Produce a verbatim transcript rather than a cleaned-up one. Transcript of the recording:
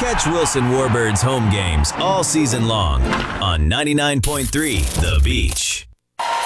Catch Wilson Warbirds home games all season long on ninety-nine point three The Beach.